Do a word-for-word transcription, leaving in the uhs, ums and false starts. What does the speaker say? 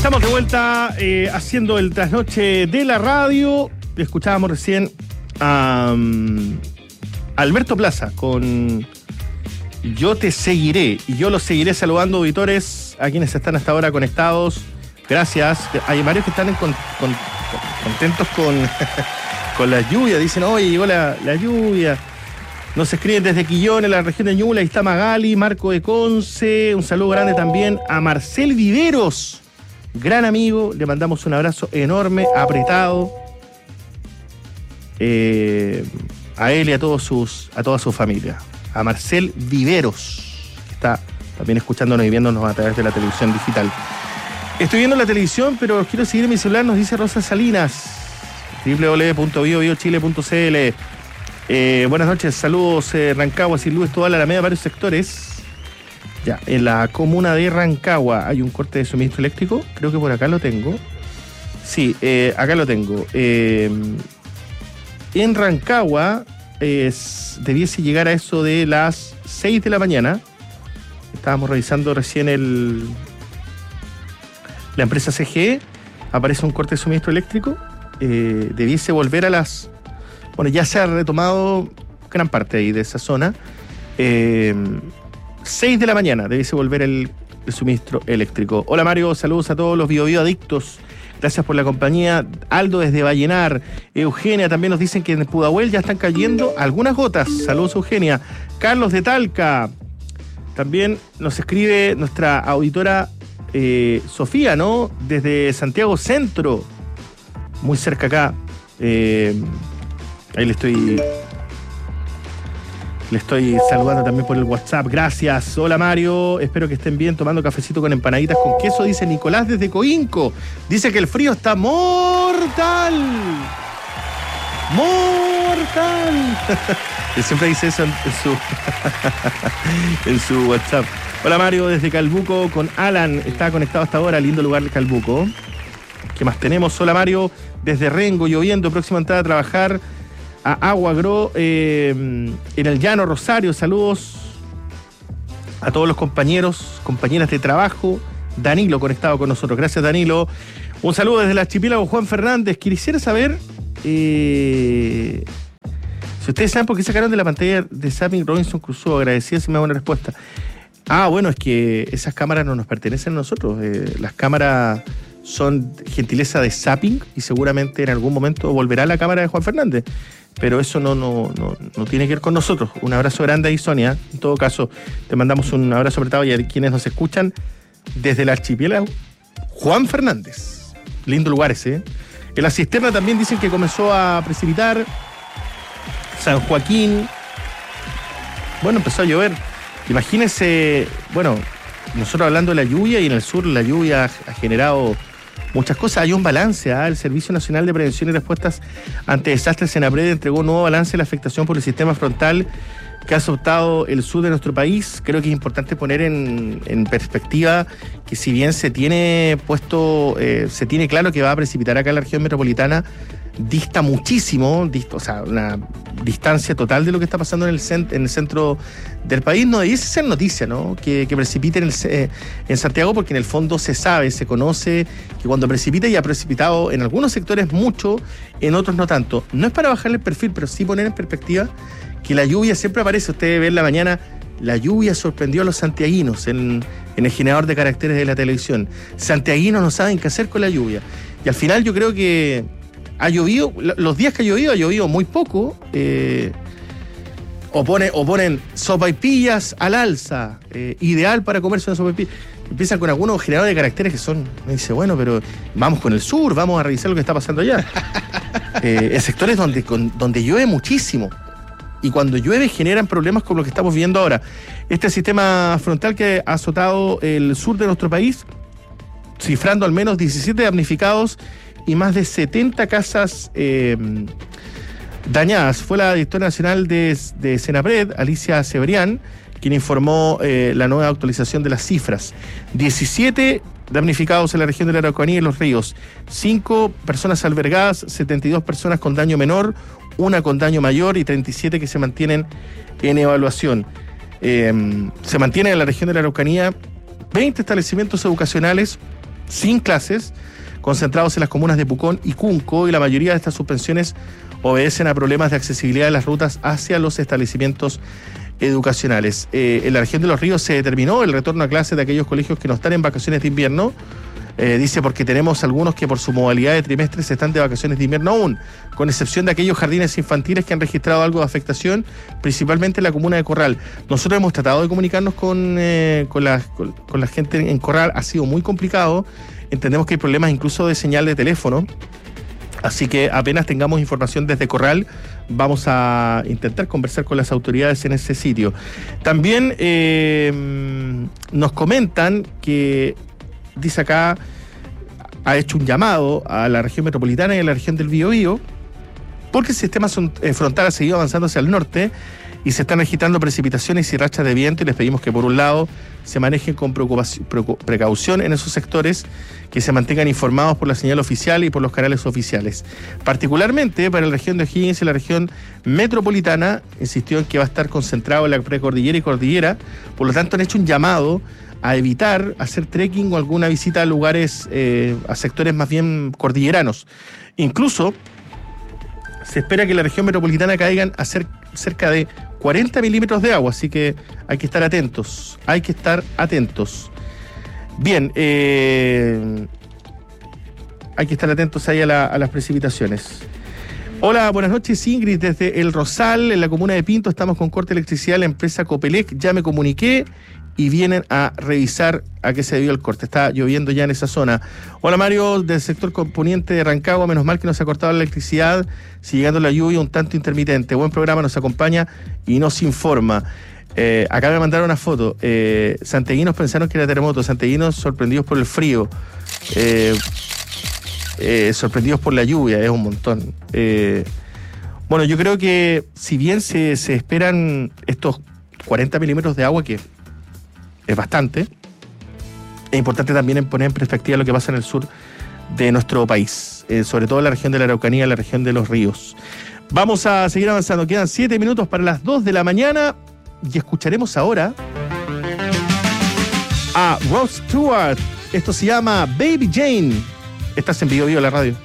Estamos de vuelta eh, haciendo el trasnoche de la radio. Escuchábamos recién a um, Alberto Plaza con Yo te seguiré. Y yo los seguiré saludando, auditores, a quienes están hasta ahora conectados. Gracias. Hay varios que están con, con, contentos con, con la lluvia. Dicen, oye, llegó la, la lluvia. Nos escriben desde Quillón, en la región de Ñuble. Ahí está Magali, Marco de Conce. Un saludo grande también a Marcel Viveros. Gran amigo, le mandamos un abrazo enorme, apretado, eh, a él y a todos sus, a toda su familia. A Marcel Viveros, que está también escuchándonos y viéndonos a través de la televisión digital. Estoy viendo la televisión, pero quiero seguir en mi celular, nos dice Rosa Salinas, doble u doble u doble u punto bio bio chile punto c l. Eh, buenas noches, saludos, eh, Rancagua, Sin Luz, toda la Alameda, varios sectores. Ya, en la comuna de Rancagua hay un corte de suministro eléctrico. Creo que por acá lo tengo. Sí, eh, acá lo tengo. Eh, en Rancagua es, debiese llegar a eso de las seis de la mañana. Estábamos revisando recién el la empresa C G E. Aparece un corte de suministro eléctrico. Eh, debiese volver a las... Bueno, ya se ha retomado gran parte ahí de esa zona. Eh... seis de la mañana, debiese volver el, el suministro eléctrico. Hola Mario, saludos a todos los Bio Bio adictos. Gracias por la compañía. Aldo desde Vallenar. Eugenia, también nos dicen que en Pudahuel ya están cayendo algunas gotas. Saludos Eugenia. Carlos de Talca. También nos escribe nuestra auditora eh, Sofía, ¿no? Desde Santiago Centro. Muy cerca acá. Eh, ahí le estoy... Le estoy saludando también por el WhatsApp. Gracias. Hola Mario. Espero que estén bien tomando cafecito con empanaditas con queso. Dice Nicolás desde Coinco. Dice que el frío está mortal. Mortal. Él siempre dice eso en, en su en su WhatsApp. Hola Mario desde Calbuco con Alan. Está conectado hasta ahora. Lindo lugar de Calbuco. ¿Qué más tenemos? Hola Mario desde Rengo, lloviendo. Próxima entrada a trabajar a Aguagro, eh, en el Llano Rosario. Saludos a todos los compañeros, compañeras de trabajo. Danilo conectado con nosotros. Gracias, Danilo. Un saludo desde el archipiélago Juan Fernández. Quisiera saber eh, si ustedes saben por qué sacaron de la pantalla de Zapping Robinson Crusoe. Agradecida si me da una respuesta. Ah, bueno, es que esas cámaras no nos pertenecen a nosotros. Eh, las cámaras son gentileza de Zapping y seguramente en algún momento volverá la cámara de Juan Fernández. Pero eso no, no, no, no tiene que ver con nosotros. Un abrazo grande ahí, Sonia. En todo caso, te mandamos un abrazo apretado y a quienes nos escuchan desde el archipiélago Juan Fernández. Lindo lugar ese, ¿eh? En la cisterna también dicen que comenzó a precipitar. San Joaquín. Bueno, empezó a llover. Imagínense, bueno, nosotros hablando de la lluvia, y en el sur la lluvia ha generado muchas cosas. Hay un balance, ¿eh? El Servicio Nacional de Prevención y Respuestas ante Desastres, SENAPRED, entregó un nuevo balance de la afectación por el sistema frontal que ha azotado el sur de nuestro país. Creo que es importante poner en, en perspectiva que si bien se tiene puesto, eh, se tiene claro que va a precipitar acá en la región metropolitana, dista muchísimo, dista, o sea, una distancia total de lo que está pasando en el, cent, en el centro del país. No debiese ser noticia, ¿no? Que, que precipite en, el, eh, en Santiago, porque en el fondo se sabe, se conoce que cuando precipita, y ha precipitado en algunos sectores mucho, en otros no tanto. No es para bajarle el perfil, pero sí poner en perspectiva que la lluvia siempre aparece. Ustedes ven la mañana, la lluvia sorprendió a los santiaguinos en, en el generador de caracteres de la televisión. Santiaguinos no saben qué hacer con la lluvia. Y al final yo creo que ha llovido, los días que ha llovido, ha llovido muy poco. Eh, o, pone, o ponen sopaipillas al alza, eh, ideal para comerse una sopaipilla. Empiezan con algunos generadores de caracteres que son, me dice, bueno, pero vamos con el sur, vamos a revisar lo que está pasando allá. eh, en sectores donde, con, donde llueve muchísimo. Y cuando llueve generan problemas como lo que estamos viendo ahora. Este sistema frontal que ha azotado el sur de nuestro país, cifrando al menos diecisiete damnificados y más de setenta casas eh, dañadas. Fue la directora nacional de, de SENAPRED, Alicia Cebrián, quien informó eh, la nueva actualización de las cifras. diecisiete damnificados en la región de la Araucanía y los ríos, cinco personas albergadas, setenta y dos personas con daño menor, una con daño mayor y treinta y siete que se mantienen en evaluación. Eh, se mantienen en la región de la Araucanía veinte establecimientos educacionales sin clases, concentrados en las comunas de Pucón y Cunco, y la mayoría de estas suspensiones obedecen a problemas de accesibilidad de las rutas hacia los establecimientos educacionales. Eh, en la región de Los Ríos se determinó el retorno a clases de aquellos colegios que no están en vacaciones de invierno. Eh, dice porque tenemos algunos que por su modalidad de trimestres están de vacaciones de invierno aún, con excepción de aquellos jardines infantiles que han registrado algo de afectación, principalmente en la comuna de Corral. Nosotros hemos tratado de comunicarnos con, eh, con, la, con, con la gente en Corral, ha sido muy complicado, entendemos que hay problemas incluso de señal de teléfono, así que apenas tengamos información desde Corral, vamos a intentar conversar con las autoridades en ese sitio. También eh, nos comentan que, dice acá, ha hecho un llamado a la región metropolitana y a la región del Biobío, porque el sistema frontal ha seguido avanzando hacia el norte y se están registrando precipitaciones y rachas de viento, y les pedimos que por un lado se manejen con precaución en esos sectores, que se mantengan informados por la señal oficial y por los canales oficiales. Particularmente para la región de O'Higgins y la región metropolitana, insistió en que va a estar concentrado en la precordillera y cordillera, por lo tanto han hecho un llamado a evitar hacer trekking o alguna visita a lugares, eh, a sectores más bien cordilleranos. Incluso se espera que en la región metropolitana caigan a ser, cerca de cuarenta milímetros de agua, así que hay que estar atentos, hay que estar atentos. Bien, eh, hay que estar atentos ahí a, la, a las precipitaciones. Hola, buenas noches, Ingrid, desde El Rosal, en la comuna de Pinto, estamos con corte de electricidad, la empresa Copelec, ya me comuniqué y vienen a revisar a qué se debió el corte. Está lloviendo ya en esa zona. Hola, Mario, del sector poniente de Rancagua, menos mal que nos ha cortado la electricidad, si llegando la lluvia un tanto intermitente. Buen programa, nos acompaña y nos informa. Eh, acá me mandaron una foto. Eh, santiaguinos pensaron que era terremoto, santiaguinos sorprendidos por el frío. Eh, eh, sorprendidos por la lluvia, es un montón. Eh, bueno, yo creo que si bien se, se esperan estos cuarenta milímetros de agua, que es bastante, es importante también poner en perspectiva lo que pasa en el sur de nuestro país, eh, sobre todo en la región de la Araucanía, la región de los ríos. Vamos a seguir avanzando, quedan siete minutos para las dos de la mañana y escucharemos ahora a Rod Stewart. Esto se llama Baby Jane. Estás en Vivo Vivo la radio.